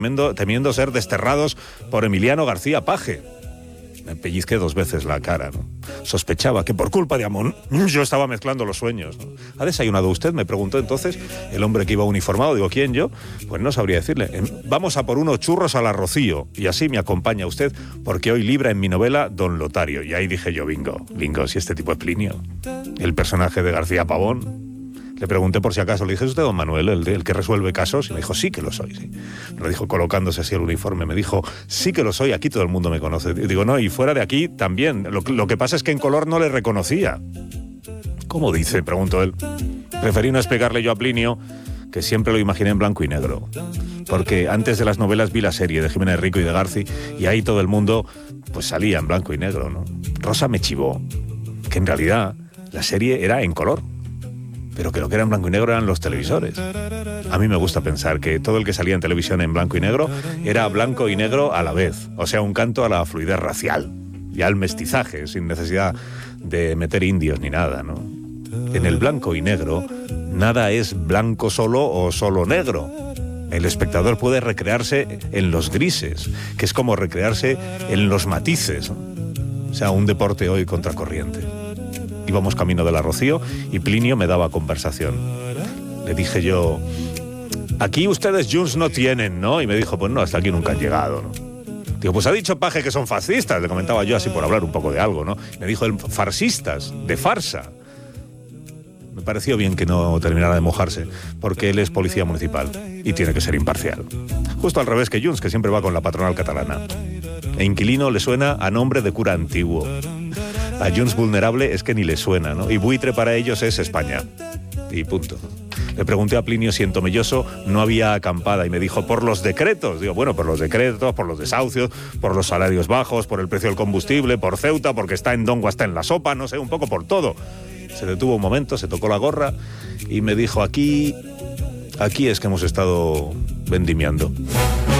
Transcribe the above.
temiendo ser desterrados por Emiliano García Paje. Me pellizqué 2 veces la cara, ¿no? Sospechaba que por culpa de Amón yo estaba mezclando los sueños, ¿no? ¿Ha desayunado usted?, me preguntó entonces el hombre que iba uniformado. Digo, ¿quién, yo? Pues no sabría decirle. Vamos a por unos churros a la Rocío y así me acompaña usted, porque hoy libra en mi novela Don Lotario. Y ahí dije yo, bingo, si este tipo es Plinio, el personaje de García Pavón. Le pregunté por si acaso, le dije, ¿es usted don Manuel, el que resuelve casos? Y me dijo, sí que lo soy, sí. Me lo dijo colocándose así el uniforme, me dijo, sí que lo soy, aquí todo el mundo me conoce. Y digo, no, y fuera de aquí también. Lo que pasa es que en color no le reconocía. ¿Cómo dice?, preguntó él. Preferí no explicarle yo a Plinio que siempre lo imaginé en blanco y negro. Porque antes de las novelas vi la serie de Jiménez Rico y de Garci, y ahí todo el mundo pues salía en blanco y negro, ¿no? Rosa me chivó que en realidad la serie era en color, pero que lo que era en blanco y negro eran los televisores. A mí me gusta pensar que todo el que salía en televisión en blanco y negro era blanco y negro a la vez, o sea, un canto a la fluidez racial y al mestizaje, sin necesidad de meter indios ni nada, ¿no? En el blanco y negro, nada es blanco solo o solo negro. El espectador puede recrearse en los grises, que es como recrearse en los matices, ¿no? O sea, un deporte hoy contracorriente. Íbamos camino de la Rocío y Plinio me daba conversación. Le dije yo, aquí ustedes Junts no tienen, ¿no? Y me dijo, pues no, hasta aquí nunca han llegado, ¿no? Digo, pues ha dicho Paje que son fascistas, le comentaba yo así por hablar un poco de algo, ¿no? Me dijo, farsistas, de farsa. Me pareció bien que no terminara de mojarse, porque él es policía municipal y tiene que ser imparcial. Justo al revés que Junts, que siempre va con la patronal catalana. E inquilino le suena a nombre de cura antiguo. A Junts vulnerable es que ni le suena, ¿no? Y buitre para ellos es España. Y punto. Le pregunté a Plinio si en Tomelloso no había acampada y me dijo, por los decretos. Digo, bueno, por los decretos, por los desahucios, por los salarios bajos, por el precio del combustible, por Ceuta, porque está en Dongo, está en la sopa, no sé, un poco por todo. Se detuvo un momento, se tocó la gorra y me dijo, aquí es que hemos estado vendimiando.